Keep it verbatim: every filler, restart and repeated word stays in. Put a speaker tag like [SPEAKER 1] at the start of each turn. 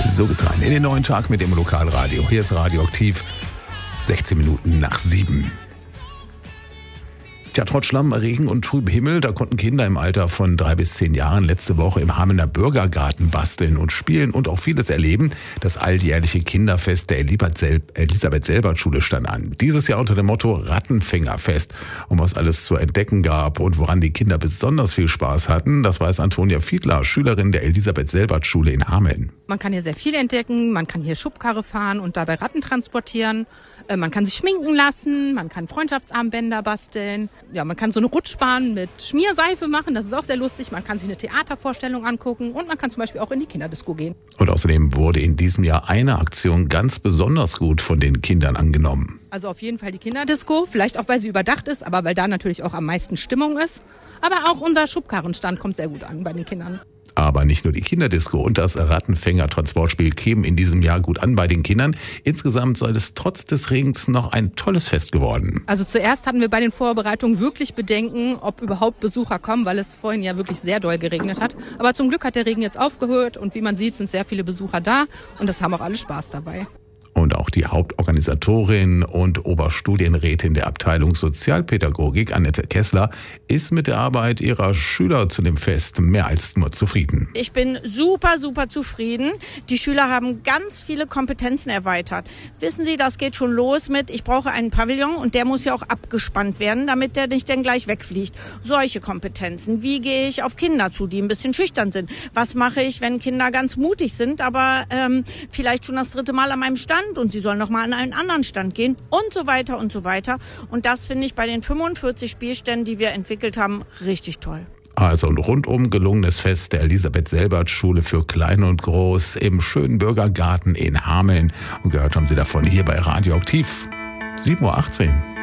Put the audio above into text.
[SPEAKER 1] So geht's rein in den neuen Tag mit dem Lokalradio. Hier ist Radioaktiv, sechzehn Minuten nach sieben. Tja, trotz Schlamm, Regen und trübem Himmel, da konnten Kinder im Alter von drei bis zehn Jahren letzte Woche im Hamelner Bürgergarten basteln und spielen und auch vieles erleben. Das alljährliche Kinderfest der Elisabeth-Selbert-Schule stand an. Dieses Jahr unter dem Motto Rattenfängerfest. Und was alles zu entdecken gab und woran die Kinder besonders viel Spaß hatten, das weiß Antonia Fiedler, Schülerin der Elisabeth-Selbert-Schule in Hameln.
[SPEAKER 2] Man kann hier sehr viel entdecken, man kann hier Schubkarre fahren und dabei Ratten transportieren. Man kann sich schminken lassen, man kann Freundschaftsarmbänder basteln. Ja, man kann so eine Rutschbahn mit Schmierseife machen, das ist auch sehr lustig. Man kann sich eine Theatervorstellung angucken und man kann zum Beispiel auch in die Kinderdisco gehen.
[SPEAKER 1] Und außerdem wurde in diesem Jahr eine Aktion ganz besonders gut von den Kindern angenommen.
[SPEAKER 2] Also auf jeden Fall die Kinderdisco, vielleicht auch, weil sie überdacht ist, aber weil da natürlich auch am meisten Stimmung ist. Aber auch unser Schubkarrenstand kommt sehr gut an bei den Kindern.
[SPEAKER 1] Aber nicht nur die Kinderdisco und das Rattenfänger-Transportspiel kämen in diesem Jahr gut an bei den Kindern. Insgesamt sei es trotz des Regens noch ein tolles Fest geworden.
[SPEAKER 2] Also zuerst hatten wir bei den Vorbereitungen wirklich Bedenken, ob überhaupt Besucher kommen, weil es vorhin ja wirklich sehr doll geregnet hat. Aber zum Glück hat der Regen jetzt aufgehört und wie man sieht, sind sehr viele Besucher da und es haben auch alle Spaß dabei.
[SPEAKER 1] Und auch die Hauptorganisatorin und Oberstudienrätin der Abteilung Sozialpädagogik, Annette Kessler, ist mit der Arbeit ihrer Schüler zu dem Fest mehr als nur zufrieden.
[SPEAKER 3] Ich bin super, super zufrieden. Die Schüler haben ganz viele Kompetenzen erweitert. Wissen Sie, das geht schon los mit, ich brauche einen Pavillon und der muss ja auch abgespannt werden, damit der nicht dann gleich wegfliegt. Solche Kompetenzen. Wie gehe ich auf Kinder zu, die ein bisschen schüchtern sind? Was mache ich, wenn Kinder ganz mutig sind, aber ähm, vielleicht schon das dritte Mal an meinem Stand und sie sollen noch mal an einen anderen Stand gehen und so weiter und so weiter. Und das finde ich bei den fünfundvierzig Spielständen, die wir entwickelt haben, richtig toll.
[SPEAKER 1] Also ein rundum gelungenes Fest der Elisabeth-Selbert-Schule für Klein und Groß im schönen Bürgergarten in Hameln. Und gehört haben Sie davon hier bei Radioaktiv sieben Uhr achtzehn.